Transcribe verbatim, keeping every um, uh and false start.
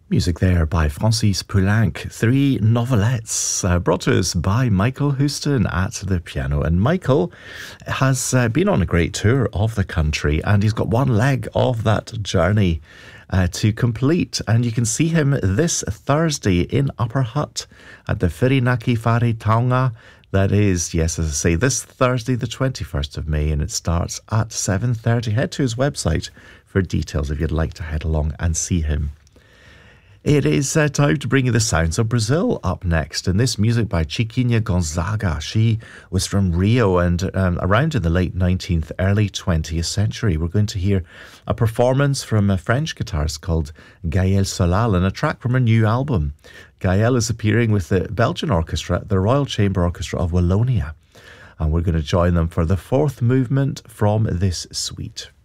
Music there by Francis Poulenc. Three novelettes uh, brought to us by Michael Houston at the piano. And Michael has uh, been on a great tour of the country, and he's got one leg of that journey uh, to complete. And you can see him this Thursday in Upper Hutt at the Whirinaki Whare Taonga. That is, yes, as I say, this Thursday, the twenty-first of May, and it starts at seven thirty. Head to his website for details if you'd like to head along and see him. It is uh, time to bring you the sounds of Brazil up next, and this music by Chiquinha Gonzaga. She was from Rio, and um, around in the late nineteenth, early twentieth century. We're going to hear a performance from a French guitarist called Gaël Solal, and a track from her new album. Gaël is appearing with the Belgian orchestra, the Royal Chamber Orchestra of Wallonia, and we're going to join them for the fourth movement from this suite.